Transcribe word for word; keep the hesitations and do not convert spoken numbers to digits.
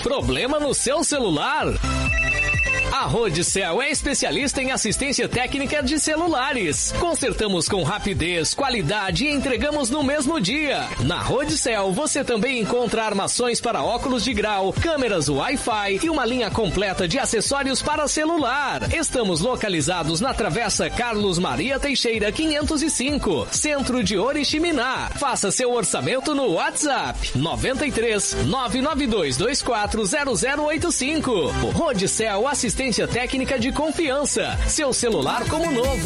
Problema no seu celular? A Rodicel é especialista em assistência técnica de celulares. Consertamos com rapidez, qualidade e entregamos no mesmo dia. Na Rodicel você também encontra armações para óculos de grau, câmeras Wi-Fi e uma linha completa de acessórios para celular. Estamos localizados na Travessa Carlos Maria Teixeira quinhentos e cinco, Centro de Oriximiná. Faça seu orçamento no WhatsApp nove três nove nove dois dois quatro zero zero oito cinco. Rodicel Assistência Técnica de confiança. Seu celular como novo.